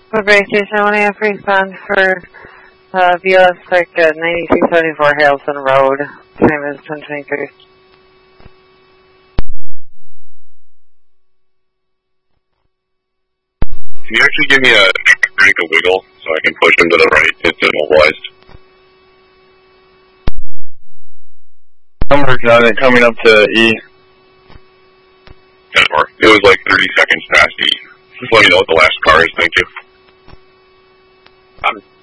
Woodbury Station, only have respond for VLS like 9674 Harrelson Road. Time is 10:23. Can you actually give me a wiggle so I can push him to the right? It's immobilized. I'm working on it, coming up to E. It was like 30 seconds past E. Just let me know what the last car is, thank you.